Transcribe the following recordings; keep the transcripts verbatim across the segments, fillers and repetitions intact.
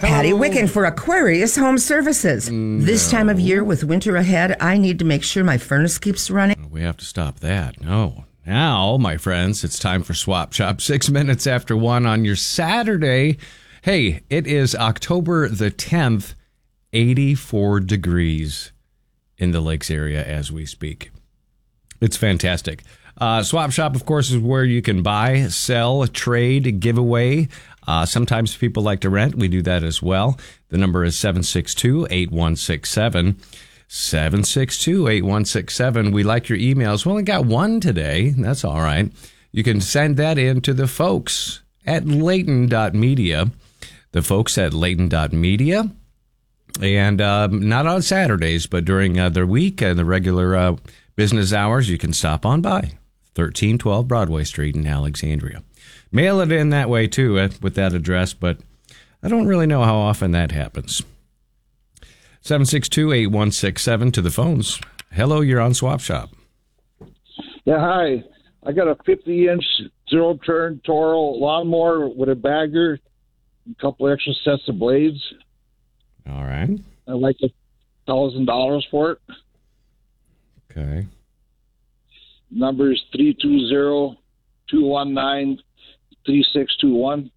Patty Wicken for Aquarius Home Services. No. This time of year with winter ahead, I need to make sure my furnace keeps running. We have to stop that. No. Now, my friends, it's time for Swap Shop. Six minutes after one on your Saturday. Hey, it is October the tenth, eighty-four degrees in the Lakes area as we speak. It's fantastic. Uh, Swap Shop, of course, is where you can buy, sell, trade, give away. Uh, sometimes people like to rent. We do that as well. The number is seven six two, eight one six seven. seven six two, eight one six seven. We like your emails. We only got one today. That's all right. You can send that in to the folks at Layton dot media. The folks at Layton dot media. And um, not on Saturdays, but during uh, the week and the regular uh, business hours, you can stop on by. thirteen twelve Broadway Street in Alexandria. Mail it in that way, too, uh, with that address, but I don't really know how often that happens. seven six two, eight one six seven to the phones. Hello, you're on Swap Shop. Yeah, hi. I got a fifty-inch zero-turn Toro lawnmower with a bagger, a couple extra sets of blades. All right. I like a thousand dollars for it. Okay. Number is three two zero, two one nine, three six two one.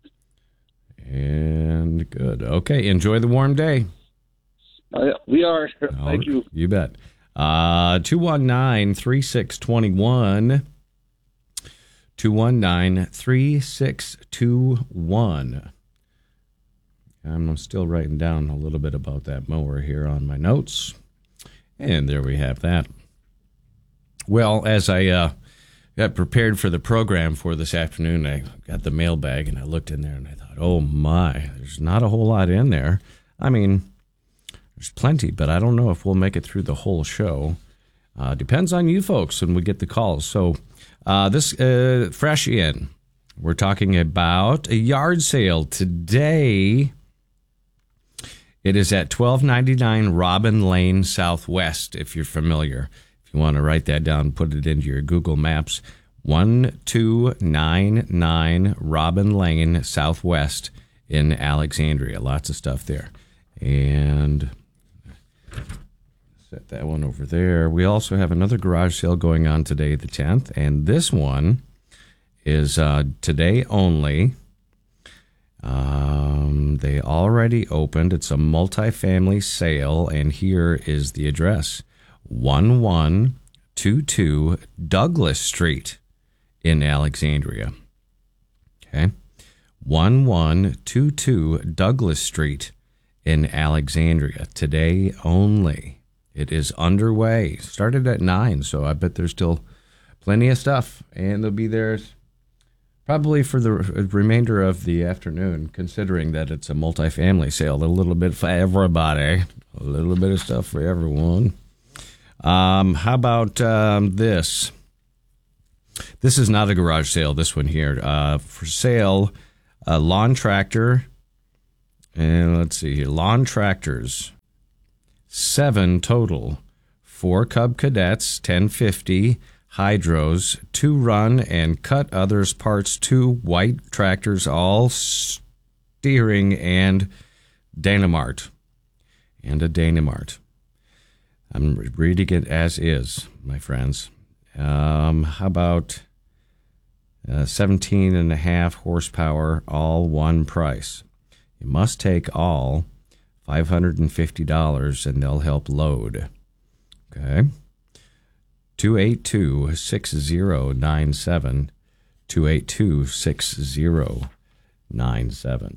And good. Okay, enjoy the warm day. Uh, we are. Oh, Thank you. You bet. Uh, two one nine, three six two one. two one nine, three six two one. I'm still writing down a little bit about that mower here on my notes. And there we have that. Well, as I uh, got prepared for the program for this afternoon, I got the mailbag and I looked in there and I thought, oh my, there's not a whole lot in there. I mean, there's plenty, but I don't know if we'll make it through the whole show. Uh, depends on you folks when we get the calls. So uh, this uh, fresh in, we're talking about a yard sale today. It is at twelve ninety-nine Robin Lane Southwest, if you're familiar. If you want to write that down, put it into your Google Maps. one two nine nine Robin Lane Southwest in Alexandria. Lots of stuff there. And set that one over there. We also have another garage sale going on today, the tenth. And this one is uh, today only. Um, they already opened. It's a multifamily sale, and here is the address. one one two two Douglas Street in Alexandria. Okay. one one two two Douglas Street in Alexandria. Today only. It is underway. Started at nine, so I bet there's still plenty of stuff, and they'll be there probably for the remainder of the afternoon, considering that it's a multifamily sale. A little bit for everybody. A little bit of stuff for everyone. Um, how about um, this? This is not a garage sale, this one here. Uh, for sale, a lawn tractor. And let's see here. Lawn tractors. Seven total. Four Cub Cadets, ten fifty. Hydros, two run and cut others parts, two white tractors, all steering and Dynamart. And a Dynamart. I'm reading it as is, my friends. Um, how about uh, seventeen and a half horsepower, all one price? You must take all five hundred fifty dollars and they'll help load. Okay. two eight two, six zero nine seven. two eight two, six zero nine seven.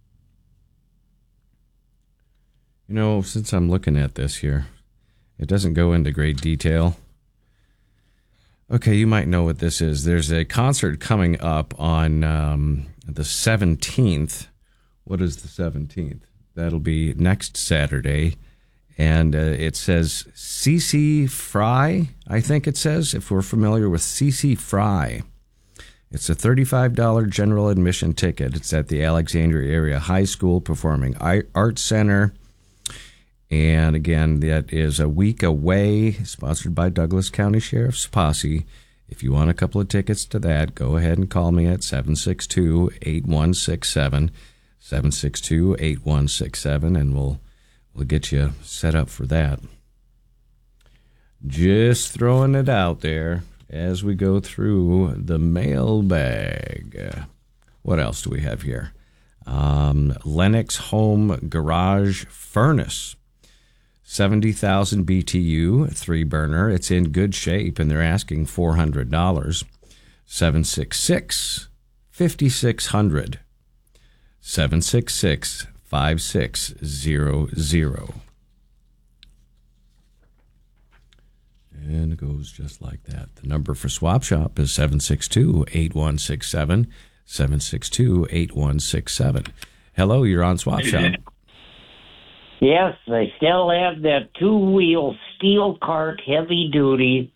You know, since I'm looking at this here, it doesn't go into great detail. Okay, you might know what this is. There's a concert coming up on um, the seventeenth. What is the seventeenth? That'll be next Saturday. And uh, it says C C Fry, I think it says, if we're familiar with C C Fry. It's a thirty-five dollars general admission ticket. It's at the Alexandria Area High School Performing Arts Center. And again, that is a week away, sponsored by Douglas County Sheriff's Posse. If you want a couple of tickets to that, go ahead and call me at seven six two, eight one six seven. seven six two, eight one six seven, and we'll we'll get you set up for that. Just throwing it out there as we go through the mailbag. Uh, what else do we have here? Um, Lennox Home Garage Furnace, seventy thousand B T U, three burner. It's in good shape, and they're asking four hundred dollars. seven six six, five six zero zero. seven six six, five six zero zero. And it goes just like that. The number for Swap Shop is seven six two, eight one six seven, seven six two, eight one six seven. Hello, you're on Swap Shop. Yes, they still have that two-wheel steel cart heavy-duty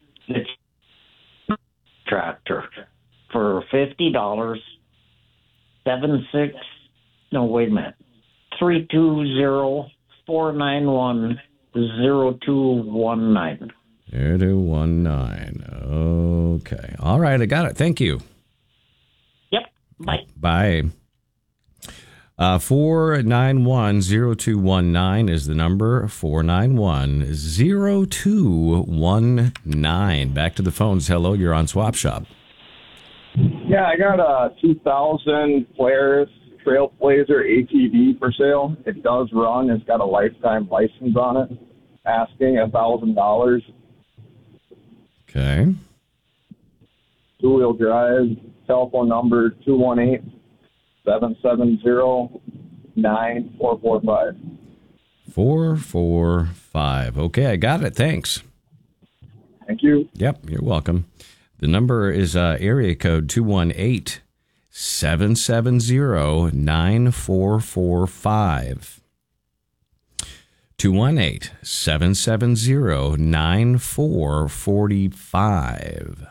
tractor for fifty dollars. Seven six, no, wait a minute, three two zero, four nine one, zero two one nine. zero two one nine. Okay. All right, I got it. Thank you. Yep. Bye. Bye. Uh, four nine one, zero two one nine is the number. four nine one, zero two one nine. Back to the phones. Hello, you're on Swap Shop. Yeah, I got a two thousand Polaris Trailblazer A T V for sale. It does run. It's got a lifetime license on it. Asking one thousand dollars. Okay. Two-wheel drive. Telephone number two one eight, seven seven zero, nine four four five. four four five. Okay, I got it. Thanks. Thank you. Yep, you're welcome. The number is uh, area code two one eight, seven seven zero, nine four four five. two one eight, seven seven zero, nine four four five.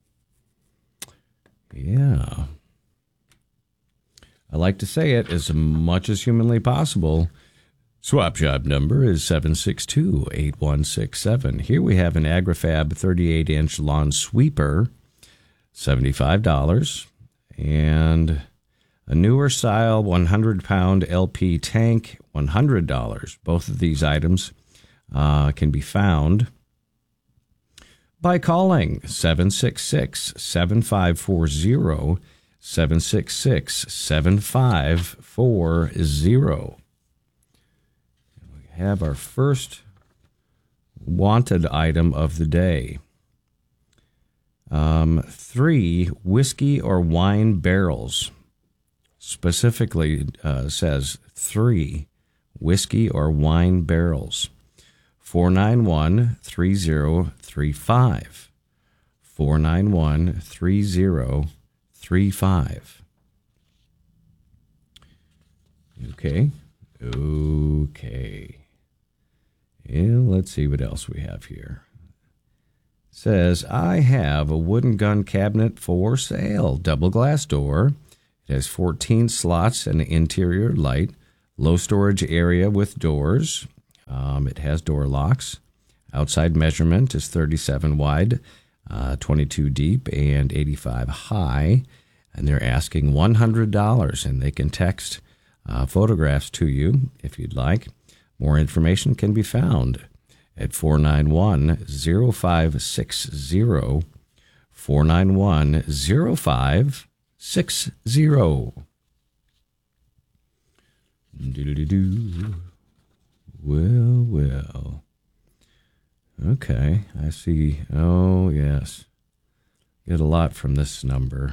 Yeah. I like to say it as much as humanly possible. Swap Shop number is seven six two, eight one six seven. Here we have an AgriFab thirty-eight inch lawn sweeper, seventy-five dollars. And a newer style one hundred pound L P tank, one hundred dollars. Both of these items uh, can be found by calling seven six six, seven five four zero, seven six six, seven five four zero. We have our first wanted item of the day. Um, three whiskey or wine barrels. Specifically uh, says three whiskey or wine barrels. four nine one, three zero three five. four nine one, three zero three five. Okay. Okay. And let's see what else we have here. It says, I have a wooden gun cabinet for sale. Double glass door. It has fourteen slots and an interior light. Low storage area with doors. Um, it has door locks. Outside measurement is thirty-seven wide, uh, twenty-two deep, and eighty-five high. And they're asking one hundred dollars, and they can text uh, photographs to you if you'd like. More information can be found at four nine one, zero five six zero, four nine one, zero five six zero. Do-do-do-do. Well, well. Okay, I see. Oh, yes. Get a lot from this number.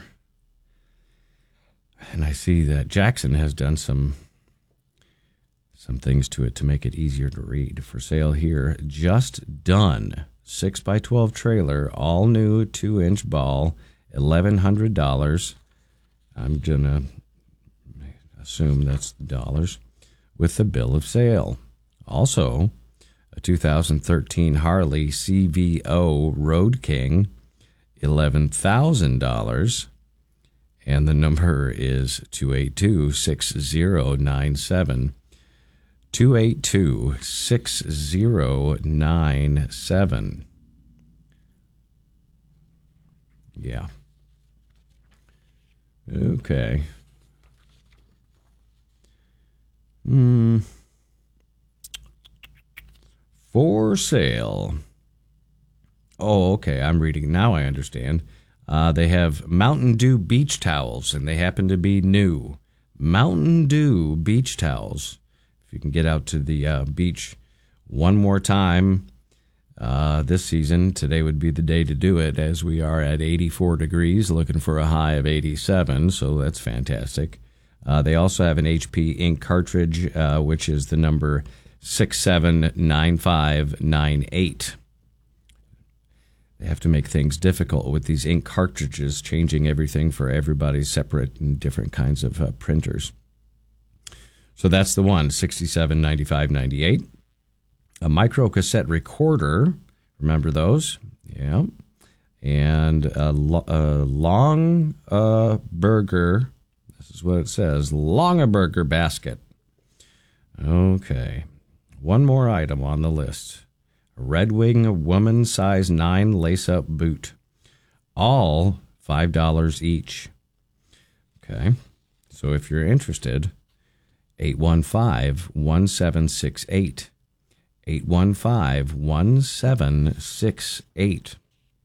And I see that Jackson has done some some things to it to make it easier to read. For sale here, just done. six by twelve trailer, all new two inch ball, eleven hundred dollars. I'm going to assume that's dollars, with the bill of sale. Also, a two thousand thirteen Harley C V O Road King, eleven thousand dollars. And the number is two eight two, six zero nine seven. two eight two, six zero nine seven. Yeah. Hmm. For sale. Oh, okay. I'm reading. Now I understand. Uh, they have Mountain Dew beach towels, and they happen to be new. Mountain Dew beach towels. If you can get out to the uh, beach one more time uh, this season, today would be the day to do it, as we are at eighty-four degrees, looking for a high of eighty-seven, so that's fantastic. Uh, they also have an H P ink cartridge, uh, which is the number six seven nine five nine eight. They have to make things difficult with these ink cartridges, changing everything for everybody's separate and different kinds of uh, printers. So that's the one, sixty-seven ninety-five ninety-eight. A micro cassette recorder, remember those? Yeah. And a, lo- a long uh, burger, this is what it says, Longaburger basket. Okay. One more item on the list. A Red Wing woman size nine lace-up boot. All five dollars each. Okay. So if you're interested, eight one five, one seven six eight. eight one five, one seven six eight.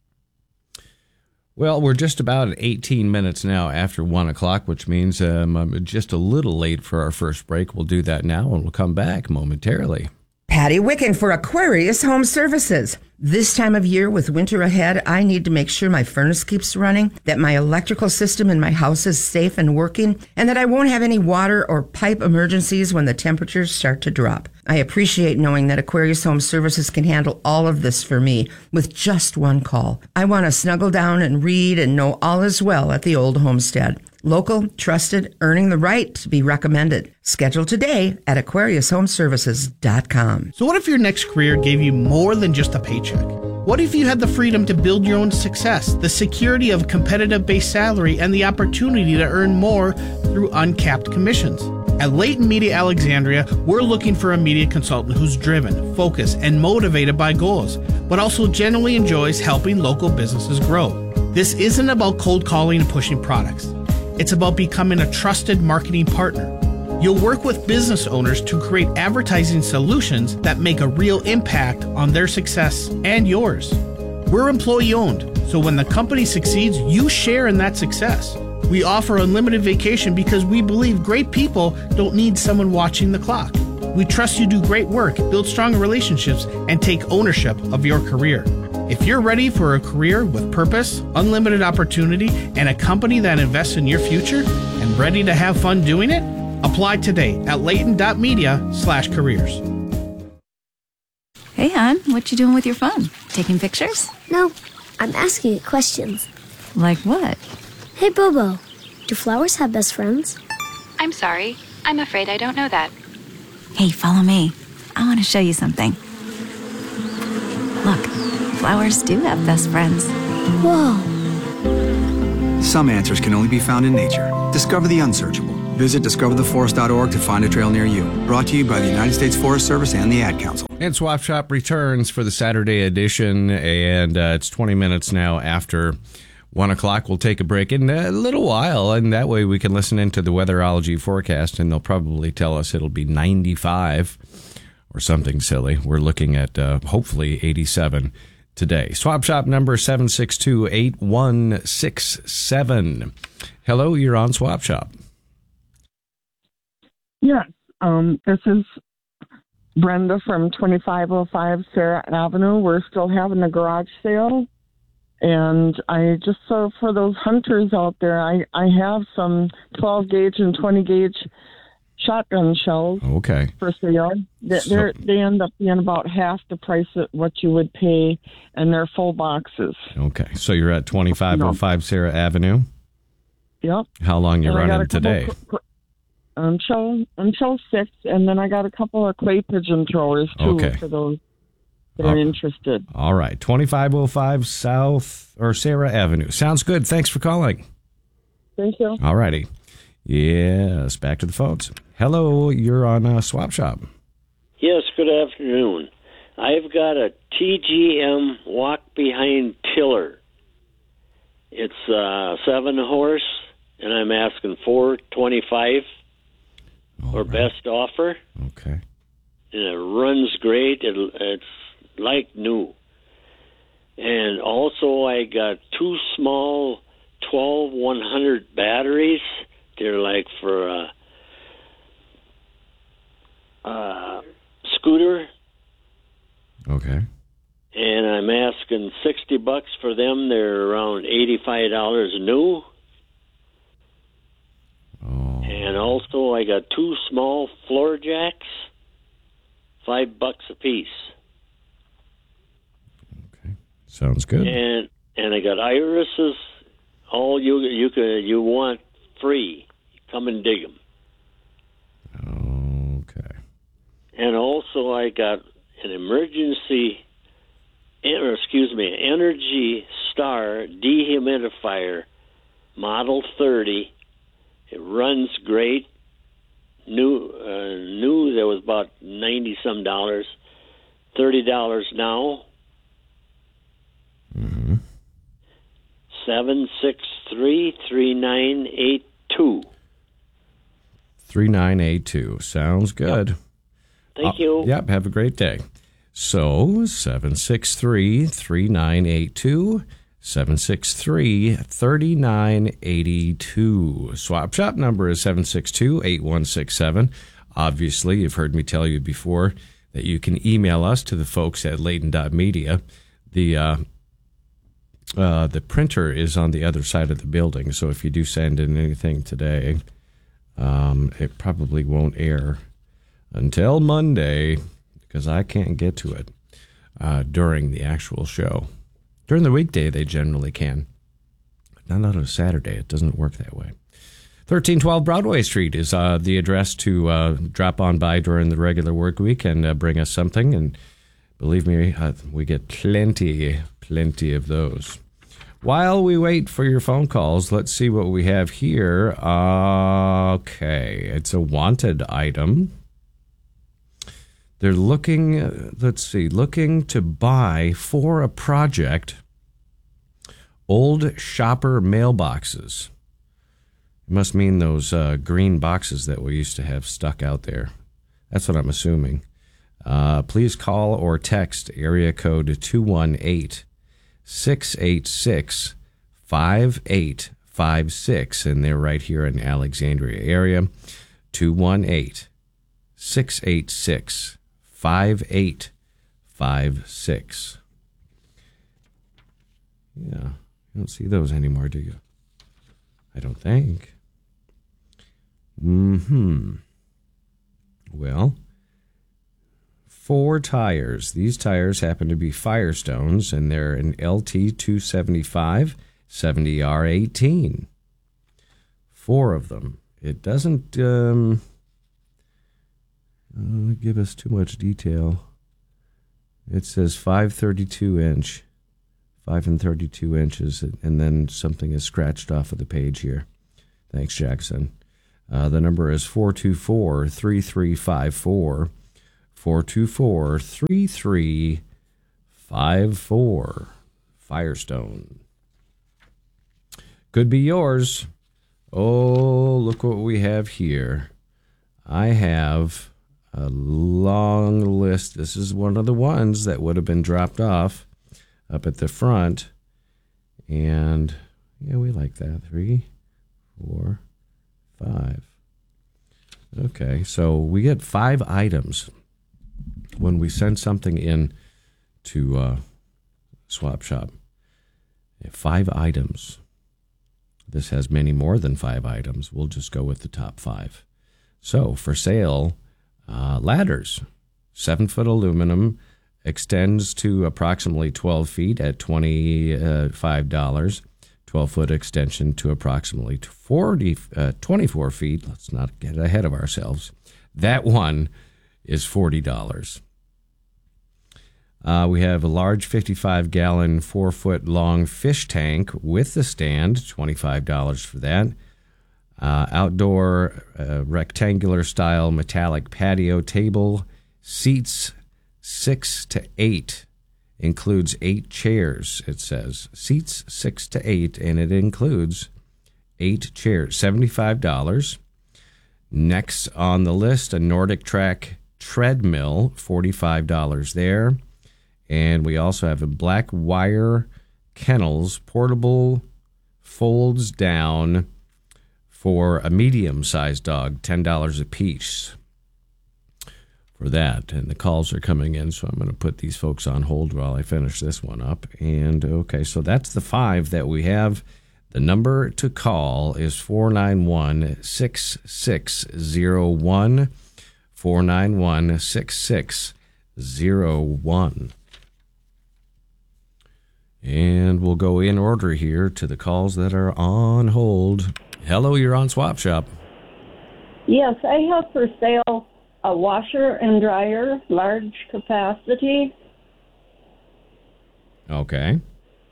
Well, we're just about at eighteen minutes now after one o'clock, which means um, I'm just a little late for our first break. We'll do that now, and we'll come back momentarily. Patty Wicken for Aquarius Home Services. This time of year with winter ahead, I need to make sure my furnace keeps running, that my electrical system in my house is safe and working, and that I won't have any water or pipe emergencies when the temperatures start to drop. I appreciate knowing that Aquarius Home Services can handle all of this for me with just one call. I want to snuggle down and read and know all is well at the old homestead. Local, trusted, earning the right to be recommended. Schedule today at aquarius home services dot com. So what if your next career gave you more than just a paycheck? What if you had the freedom to build your own success, the security of a competitive base salary, and the opportunity to earn more through uncapped commissions? At Leighton Media Alexandria, we're looking for a media consultant who's driven, focused, and motivated by goals, but also genuinely enjoys helping local businesses grow. This isn't about cold calling and pushing products. It's about becoming a trusted marketing partner. You'll work with business owners to create advertising solutions that make a real impact on their success and yours. We're employee owned, so when the company succeeds, you share in that success. We offer unlimited vacation because we believe great people don't need someone watching the clock. We trust you do great work, build strong relationships, and take ownership of your career. If you're ready for a career with purpose, unlimited opportunity, and a company that invests in your future, and ready to have fun doing it, apply today at leighton.media slash careers. Hey, hon, what you doing with your phone? Taking pictures? No, I'm asking it questions. Like what? Hey, Bobo, do flowers have best friends? I'm sorry. I'm afraid I don't know that. Hey, follow me. I want to show you something. Look, flowers do have best friends. Whoa. Some answers can only be found in nature. Discover the unsearchable. Visit discover the forest dot org to find a trail near you. Brought to you by the United States Forest Service and the Ad Council. And Swap Shop returns for the Saturday edition, and uh, it's twenty minutes now after one o'clock. We'll take a break in a little while, and that way we can listen into the weatherology forecast, and they'll probably tell us it'll be ninety-five or something silly. We're looking at uh, hopefully eighty-seven today. Swap Shop number seven six two, eight one six seven. Hello, you're on Swap Shop. Yes, um, this is Brenda from twenty-five oh five Sarah Avenue. We're still having a garage sale. And I just, so for those hunters out there, I, I have some twelve gauge and twenty gauge shotgun shells. Okay. For sale. They, So- they end up being about half the price of what you would pay, and they're full boxes. Okay, so you're at twenty-five oh five Sarah Avenue. Yep. How long you And I got running a couple today? qu- qu- Until until six, and then I got a couple of clay pigeon throwers too Okay. for those that are Oh. interested. All right, twenty-five oh five South or Sarah Avenue. Sounds good. Thanks for calling. Thank you. All righty. Yes, back to the phones. Hello, you're on uh, Swap Shop. Yes, good afternoon. I've got a T G M walk-behind tiller. It's uh, seven horse, and I'm asking four twenty-five. All or right. Best offer. Okay. And it runs great. It, it's like new. And also I got two small twelve one hundred batteries. They're like for a, a scooter. Okay. And I'm asking sixty bucks for them. They're around eighty-five dollars new. Oh. And also I got two small floor jacks, five bucks a piece. Okay. Sounds good. And and I got irises, all you you can you want free. Come and dig them. Okay. And also I got an emergency, or excuse me, Energy Star dehumidifier, model thirty. It runs great. New, uh, new. That was about ninety some dollars. Thirty dollars now. Mm-hmm. Seven six three three nine eight two. Three nine eight two. Sounds good. Yep. Thank uh, you. Yep. Have a great day. So seven six three three nine eight two. seven six three three nine eight two. Swap shop number is seven six two eight one six seven. Obviously, you've heard me tell you before that you can email us to the folks at Layton dot media. The uh, uh, the printer is on the other side of the building, so if you do send in anything today, um, it probably won't air until Monday because I can't get to it uh, during the actual show. During the weekday, they generally can. Not on a Saturday. It doesn't work that way. thirteen twelve Broadway Street is uh, the address to uh, drop on by during the regular work week and uh, bring us something. And believe me, uh, we get plenty, plenty of those. While we wait for your phone calls, let's see what we have here. Uh, okay, it's a wanted item. They're looking, uh, let's see, looking to buy for a project old shopper mailboxes. It must mean those uh, green boxes that we used to have stuck out there. That's what I'm assuming. Uh, please call or text area code two one eight, six eight six, five eight five six, and they're right here in Alexandria area. two one eight, six eight six, five eight five six. Yeah, you don't see those anymore, do you? I don't think. Mm-hmm. Well, four tires. These tires happen to be Firestones, and they're an L T two seventy-five, seventy R eighteen. Four of them. It doesn't um, uh, give us too much detail. It says five thirty-two inch. five and thirty-two inches, and then something is scratched off of the page here. Thanks, Jackson. Uh, the number is four two four, three three five four. four two four, three three five four. Firestone. Could be yours. Oh, look what we have here. I have a long list. This is one of the ones that would have been dropped off up at the front. And, yeah, we like that. Three, four, five. Okay, so we get five items when we send something in to uh, Swap Shop. Five items. This has many more than five items. We'll just go with the top five. So, for sale, uh, ladders. Seven-foot aluminum, extends to approximately twelve feet at twenty-five dollars. twelve-foot extension to approximately forty, uh, twenty-four feet. Let's not get ahead of ourselves. That one is forty dollars. Uh, we have a large fifty-five gallon, four-foot long fish tank with the stand, twenty-five dollars for that. Uh, outdoor uh, rectangular-style metallic patio table, seats six to eight, includes eight chairs, it says. Seats six to eight, and it includes eight chairs, seventy-five dollars. Next on the list, a Nordic Track treadmill, forty-five dollars there. And we also have a Black Wire Kennels portable folds down for a medium-sized dog, ten dollars a piece for that. And the calls are coming in, so I'm going to put these folks on hold while I finish this one up. And, okay, so that's the five that we have. The number to call is four nine one, six six zero one, four nine one, six six zero one. And we'll go in order here to the calls that are on hold. Hello, you're on Swap Shop. Yes, I have for sale a washer and dryer, large capacity. Okay.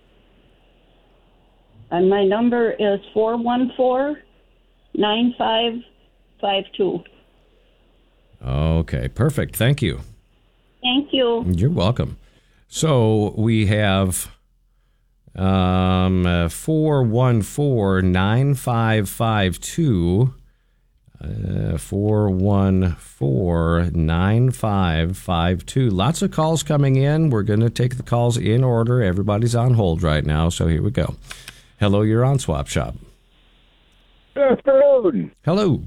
And my number is four one four, nine five five two. Okay, perfect. Thank you. Thank you. You're welcome. So we have um, uh, four one four, nine five five two. Uh, four one four, nine five five two. Lots of calls coming in. We're going to take the calls in order. Everybody's on hold right now, so here we go. Hello, you're on Swap Shop. Good afternoon. Hello.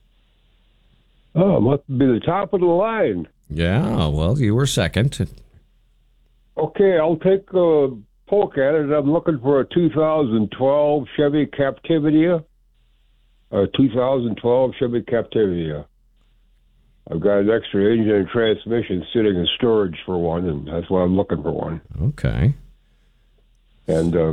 Oh, must be the top of the line. Yeah, well, you were second. Okay, I'll take a poke at it. I'm looking for a two thousand twelve Chevy Captivia. A two thousand twelve Chevy Captivia. I've got an extra engine and transmission sitting in storage for one, and that's why I'm looking for one. Okay. And uh,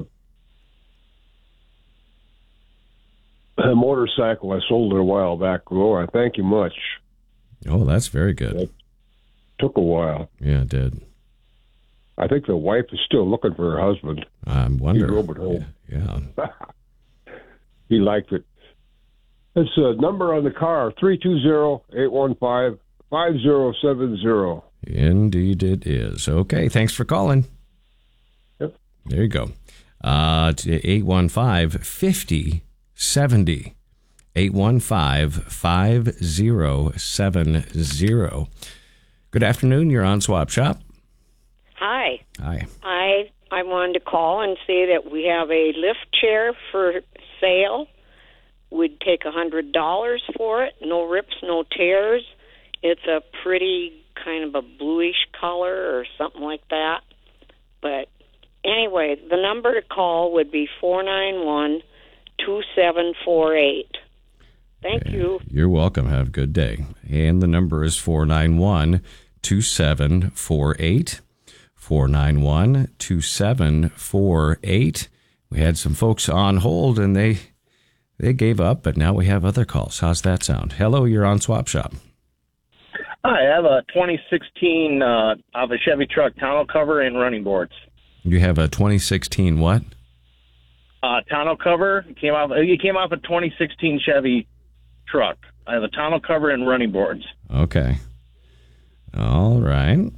a motorcycle, I sold it a while back ago. I thank you much. Oh, that's very good. It took a while. Yeah, it did. I think the wife is still looking for her husband. I'm wondering. He drove it home. Yeah. yeah. He liked it. It's a number on the car, three two zero, eight one five, five zero seven zero. Indeed it is. Okay, thanks for calling. Yep. There you go. Uh, eight one five, five zero seven zero. eight one five, five zero seven zero. Good afternoon. You're on Swap Shop. Hi. Hi. I I wanted to call and say that we have a lift chair for sale. We'd take one hundred dollars for it. No rips, no tears. It's a pretty kind of a bluish color or something like that. But anyway, the number to call would be four nine one, two seven four eight. Thank you. You're welcome. Have a good day. And the number is four nine one, two seven four eight. four nine one, two seven four eight. We had some folks on hold, and they they gave up, but now we have other calls. How's that sound? Hello, you're on Swap Shop. Hi, I have a twenty sixteen uh, of a Chevy truck tonneau cover and running boards. You have a twenty sixteen what? Uh, tonneau cover came off. It came off a twenty sixteen Chevy truck. I have a tonneau cover and running boards. Okay. All right.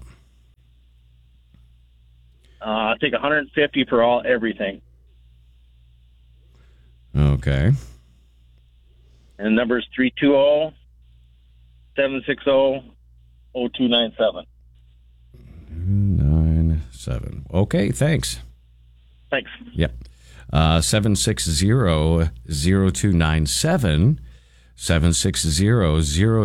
Uh, I take one hundred fifty for all everything. Okay. And the number is three two zero, seven six zero, zero two nine seven. Nine seven. Okay, thanks. Thanks. Yep. Uh, seven six zero zero two nine seven. Seven six zero zero